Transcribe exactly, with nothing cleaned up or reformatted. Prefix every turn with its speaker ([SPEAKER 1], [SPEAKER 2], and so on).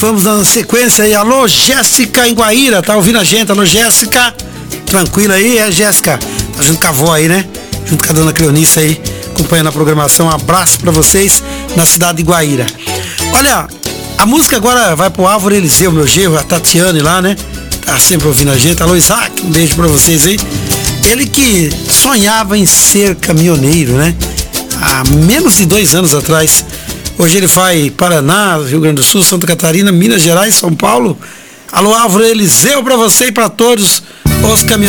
[SPEAKER 1] vamos na sequência aí. Alô, Jéssica em Guaíra, tá ouvindo a gente? Alô, Jéssica. Tranquila aí, é, Jéssica? Tá junto com a avó aí, né? Junto com a dona Cleonice aí, acompanhando a programação. Um abraço pra vocês na cidade de Guaíra. Olha, a música agora vai pro Álvaro Eliseu, meu genro, a Tatiane lá, né? Tá sempre ouvindo a gente. Alô, Isaac, um beijo pra vocês aí. Ele que sonhava em ser caminhoneiro, né? Há menos de dois anos atrás. Hoje ele vai Paraná, Rio Grande do Sul, Santa Catarina, Minas Gerais, São Paulo. Alô, Álvaro Eliseu pra você e pra todos os caminhoneiros.